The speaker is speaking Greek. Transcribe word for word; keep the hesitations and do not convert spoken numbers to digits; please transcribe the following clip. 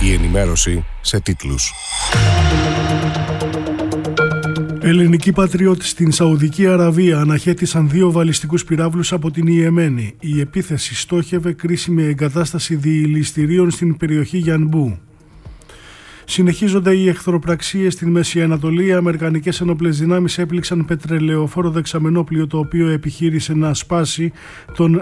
Η ενημέρωση σε τίτλους. Ελληνικοί πατριώτες στην Σαουδική Αραβία αναχέτησαν δύο βαλιστικούς πυράβλους από την Ιεμένη. Η επίθεση στόχευε κρίσιμη εγκατάσταση διηληστηρίων στην περιοχή Γιανμπού. Συνεχίζονται οι εχθροπραξίες στην Μέση Ανατολή. Οι αμερικανικές ενόπλες δυνάμεις έπληξαν πετρελαιοφόρο δεξαμενόπλιο το οποίο επιχείρησε να σπάσει τον